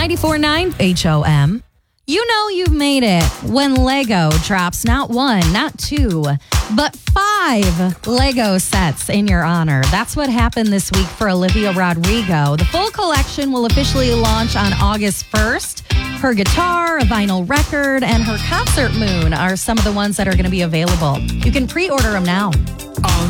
94.9 HOM. You know you've made it when Lego drops not one, not two, but 5 Lego sets in your honor. That's what happened this week for Olivia Rodrigo. The full collection will officially launch on August 1st. Her guitar, a vinyl record, and her concert moon are some of the ones that are going to be available. You can pre-order them now.